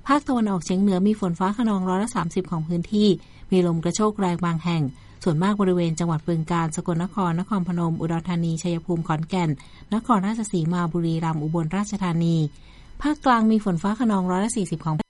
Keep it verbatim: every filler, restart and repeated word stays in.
ภาคตะวันออกเฉียงเหนือมีฝนฟ้าคะนองร้อยละสามสิบของพื้นที่มีลมกระโชกแรงบางแห่งส่วนมากบริเวณจังหวัดบึงกาฬสกลนครนครพนมอุดรธานีชัยภูมิขอนแก่นนครราชสีมาบุรีรัมย์อุบลราชธานีภาคกลางมีฝนฟ้าคะนองร้อยละสี่สิบของ